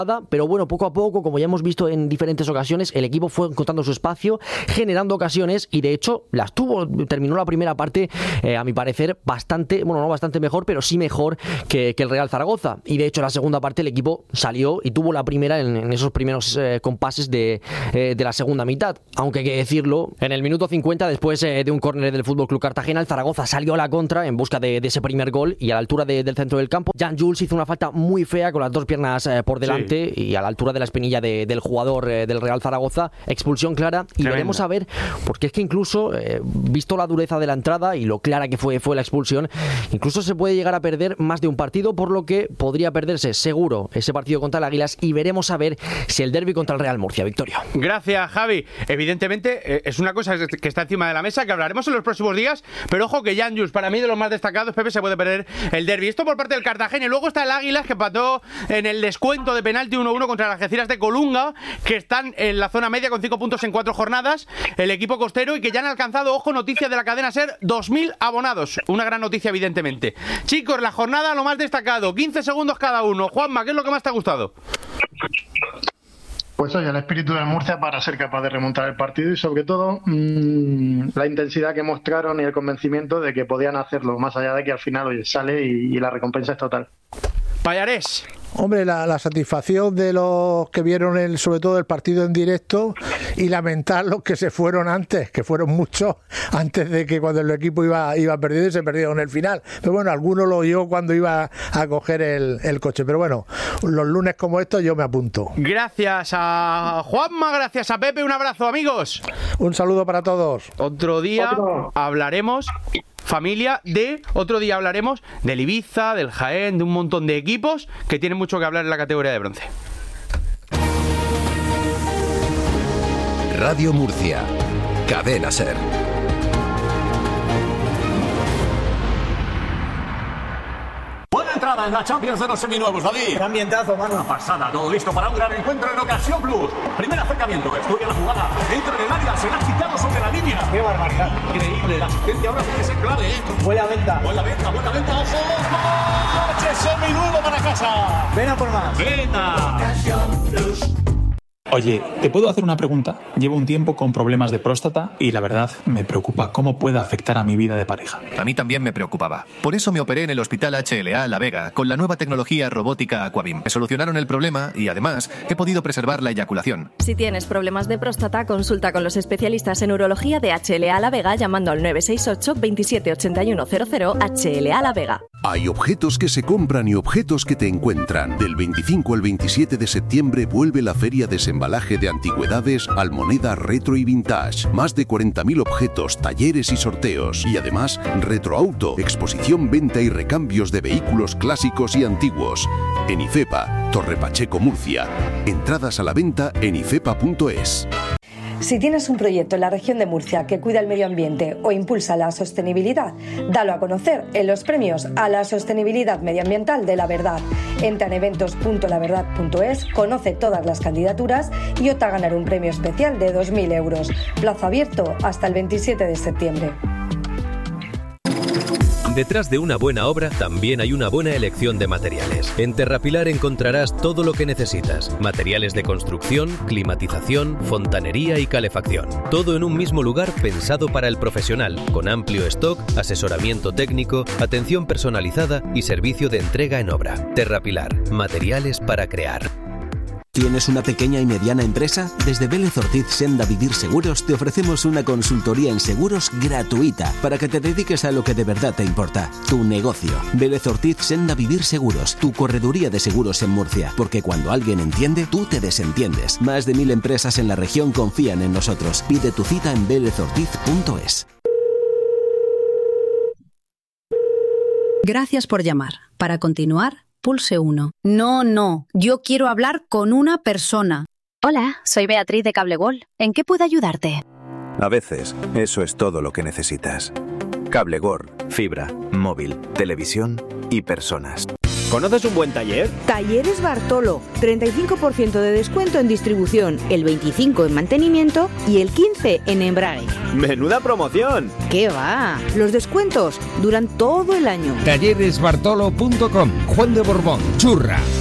Pero bueno, poco a poco, como ya hemos visto en diferentes ocasiones, el equipo fue encontrando su espacio, generando ocasiones y de hecho las tuvo. Terminó la primera parte, a mi parecer, bastante, bueno, no bastante mejor, pero sí mejor que el Real Zaragoza. Y de hecho, la segunda parte el equipo salió y tuvo la primera en esos primeros compases de la segunda mitad. Aunque hay que decirlo, en el minuto 50, después de un córner del FC Cartagena, el Zaragoza salió a la contra en busca de ese primer gol y a la altura del centro del campo, Jan Jules hizo una falta muy fea con las dos piernas por delante. Sí. Y a la altura de la espinilla del jugador del Real Zaragoza, expulsión clara. Y tremenda. Veremos a ver, porque es que incluso, visto la dureza de la entrada y lo clara que fue la expulsión, incluso se puede llegar a perder más de un partido, por lo que podría perderse seguro ese partido contra el Águilas y veremos a ver si el derbi contra el Real Murcia, Victorio. Gracias, Javi. Evidentemente es una cosa que está encima de la mesa, que hablaremos en los próximos días, pero ojo que Jan Jules, para mí de los más destacados, Pepe, se puede perder el derbi. Esto por parte del Cartagena, y luego está el Águilas, que empató en el descuento de penalti 1-1 contra las Algeciras de Colunga, que están en la zona media con 5 puntos en 4 jornadas, el equipo costero, y que ya han alcanzado, ojo, noticia de la cadena SER, 2.000 abonados. Una gran noticia, evidentemente. Chicos, la jornada, lo más destacado, 15 segundos cada uno. Juanma, ¿qué es lo que más te ha gustado? Pues oye, el espíritu del Murcia para ser capaz de remontar el partido y sobre todo la intensidad que mostraron y el convencimiento de que podían hacerlo, más allá de que al final oye, sale y la recompensa es total. Pallarés. Hombre, la satisfacción de los que vieron sobre todo el partido en directo y lamentar los que se fueron antes, que fueron muchos, antes de que cuando el equipo iba perdido y se perdieron el final. Pero bueno, alguno lo oyó cuando iba a coger el coche. Pero bueno, los lunes como estos yo me apunto. Gracias a Juanma, gracias a Pepe, un abrazo, amigos. Un saludo para todos. Otro día hablaremos... Familia, otro día hablaremos del Ibiza, del Jaén, de un montón de equipos que tienen mucho que hablar en la categoría de bronce. Radio Murcia, Cadena SER. Buena entrada en la Champions de los seminuevos, David. Qué ambientazo, mano. Una pasada, todo listo para un gran encuentro en Ocasión Plus. Primer acercamiento, estudia la jugada. Entra en el área, se la ha quitado sobre la línea. Qué barbaridad. Increíble, la asistencia ahora tiene que ser clave, ¿eh? Buena venta. Buena venta, ojo. ¡Coche seminuevo para casa! Ven a por más. ¡Venta! Ocasión Plus. Oye, ¿te puedo hacer una pregunta? Llevo un tiempo con problemas de próstata y la verdad me preocupa cómo puede afectar a mi vida de pareja. A mí también me preocupaba. Por eso me operé en el Hospital HLA La Vega con la nueva tecnología robótica Aquabim. Me solucionaron el problema y además he podido preservar la eyaculación. Si tienes problemas de próstata, consulta con los especialistas en urología de HLA La Vega llamando al 968 27 81 00 HLA La Vega. Hay objetos que se compran y objetos que te encuentran. Del 25 al 27 de septiembre vuelve la Feria Desembalaje de Antigüedades, Almoneda, Retro y Vintage. Más de 40.000 objetos, talleres y sorteos. Y además, Retroauto, exposición, venta y recambios de vehículos clásicos y antiguos. En IFEPA, Torre Pacheco, Murcia. Entradas a la venta en ifepa.es. Si tienes un proyecto en la región de Murcia que cuida el medio ambiente o impulsa la sostenibilidad, dalo a conocer en los premios a la sostenibilidad medioambiental de La Verdad. Entra en eventos.laverdad.es, conoce todas las candidaturas y opta a ganar un premio especial de 2.000 euros. Plazo abierto hasta el 27 de septiembre. Detrás de una buena obra también hay una buena elección de materiales. En Terrapilar encontrarás todo lo que necesitas. Materiales de construcción, climatización, fontanería y calefacción. Todo en un mismo lugar pensado para el profesional, con amplio stock, asesoramiento técnico, atención personalizada y servicio de entrega en obra. Terrapilar, materiales para crear. ¿Tienes una pequeña y mediana empresa? Desde Vélez Ortiz Senda Vivir Seguros te ofrecemos una consultoría en seguros gratuita para que te dediques a lo que de verdad te importa, tu negocio. Vélez Ortiz Senda Vivir Seguros, tu correduría de seguros en Murcia, porque cuando alguien entiende, tú te desentiendes. Más de 1.000 empresas en la región confían en nosotros. Pide tu cita en velezortiz.es. Gracias por llamar. Para continuar, pulse 1. No, yo quiero hablar con una persona. Hola, soy Beatriz de Cablegol. ¿En qué puedo ayudarte? A veces, eso es todo lo que necesitas. Cablegol, fibra, móvil, televisión y personas. ¿Conoces un buen taller? Talleres Bartolo, 35% de descuento en distribución, el 25% en mantenimiento y el 15% en embrague. ¡Menuda promoción! ¿Qué va? Los descuentos duran todo el año. Talleresbartolo.com, Juan de Borbón, Churra.